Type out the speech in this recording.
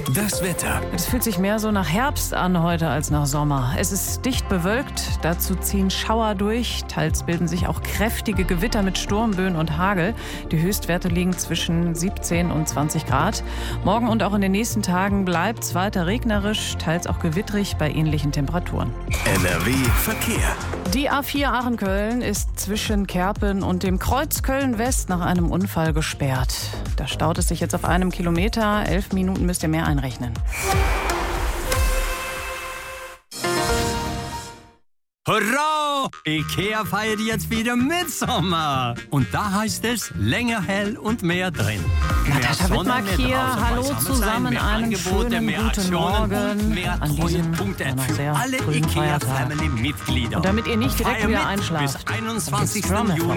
Das Wetter. Es fühlt sich mehr so nach Herbst an heute als nach Sommer. Es ist dicht bewölkt, dazu ziehen Schauer durch. Teils bilden sich auch kräftige Gewitter mit Sturmböen und Hagel. Die Höchstwerte liegen zwischen 17 und 20 Grad. Morgen und auch in den nächsten Tagen bleibt es weiter regnerisch, teils auch gewittrig bei ähnlichen Temperaturen. NRW Verkehr. Die A4 Aachen-Köln ist zwischen Kerpen und dem Kreuz Köln-West nach einem Unfall gesperrt. Da staut es sich jetzt auf einem Kilometer. 11 Minuten müsst ihr mehr einrechnen. Hurra! IKEA feiert jetzt wieder Mitsommer. Und da heißt es länger hell und mehr drin. Natascha Wittmark hier. Hallo zusammen, einen schönen guten Morgen an diesem noch sehr alle frühen Feiertag. IKEA-Family-Mitglieder. Und damit ihr nicht direkt Feier wieder mit einschlaft, bis 21. gibt's Drum Juli